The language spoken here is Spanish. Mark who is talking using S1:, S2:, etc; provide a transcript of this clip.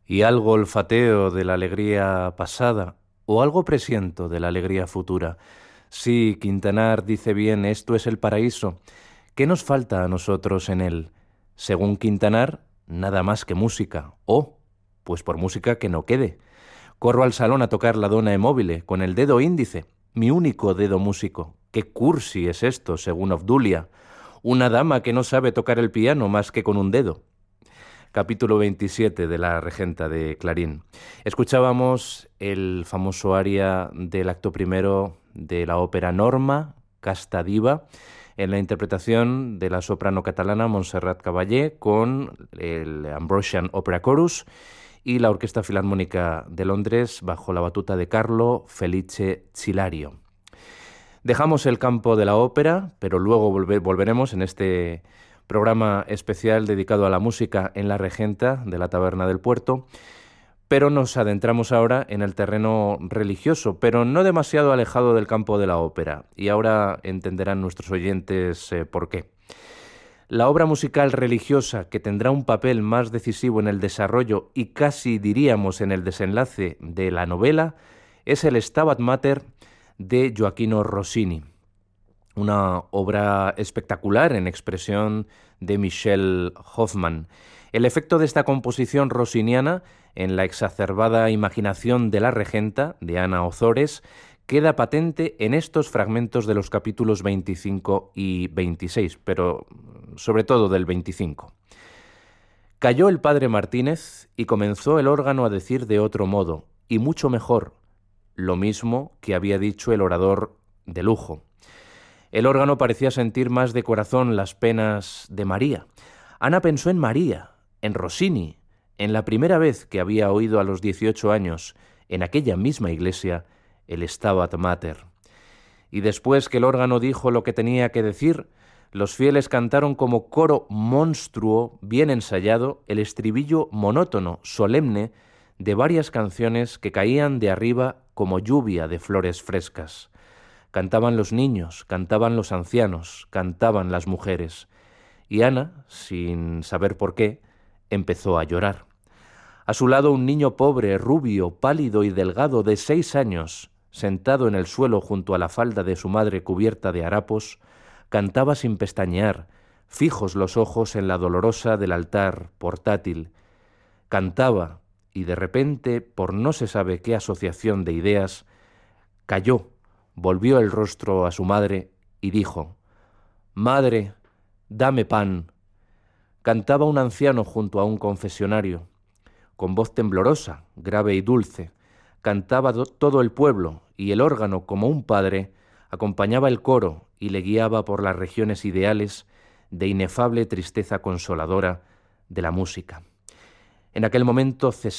S1: y algo olfateo de la alegría pasada, o algo presiento de la alegría futura. Sí, Quintanar dice bien, esto es el paraíso. ¿Qué nos falta a nosotros en él? Según Quintanar, nada más que música. Oh, pues por música que no quede. Corro al salón a tocar la dona móvil con el dedo índice, mi único dedo músico. ¡Qué cursi es esto, según Obdulia! Una dama que no sabe tocar el piano más que con un dedo. Capítulo 27 de La Regenta de Clarín. Escuchábamos el famoso aria del acto primero de la ópera Norma, Casta Diva, en la interpretación de la soprano catalana Montserrat Caballé con el Ambrosian Opera Chorus y la Orquesta Filarmónica de Londres bajo la batuta de Carlo Felice Cilario. Dejamos el campo de la ópera, pero luego volveremos en este programa especial dedicado a la música en La Regenta de la Taberna del Puerto, pero nos adentramos ahora en el terreno religioso, pero no demasiado alejado del campo de la ópera, y ahora entenderán nuestros oyentes por qué. La obra musical religiosa que tendrá un papel más decisivo en el desarrollo y casi diríamos en el desenlace de la novela es el Stabat Mater de Gioachino Rossini, una obra espectacular en expresión de Michel Hoffman. El efecto de esta composición rossiniana en la exacerbada imaginación de la regenta, de Ana Ozores, queda patente en estos fragmentos de los capítulos 25 y 26, pero sobre todo del 25. Calló el padre Martínez y comenzó el órgano a decir de otro modo, y mucho mejor, lo mismo que había dicho el orador de lujo. El órgano parecía sentir más de corazón las penas de María. Ana pensó en María, en Rossini, en la primera vez que había oído a los 18 años, en aquella misma iglesia, el Stabat Mater. Y después que el órgano dijo lo que tenía que decir, los fieles cantaron como coro monstruo, bien ensayado, el estribillo monótono, solemne, de varias canciones que caían de arriba como lluvia de flores frescas. Cantaban los niños, cantaban los ancianos, cantaban las mujeres. Y Ana, sin saber por qué, empezó a llorar. A su lado un niño pobre, rubio, pálido y delgado de 6 años, sentado en el suelo junto a la falda de su madre cubierta de harapos, cantaba sin pestañear, fijos los ojos en la dolorosa del altar portátil. Cantaba, y de repente, por no se sabe qué asociación de ideas, cayó, volvió el rostro a su madre y dijo: «Madre, dame pan». Cantaba un anciano junto a un confesionario. Con voz temblorosa, grave y dulce, cantaba todo el pueblo, y el órgano, como un padre, acompañaba el coro y le guiaba por las regiones ideales de inefable tristeza consoladora de la música. En aquel momento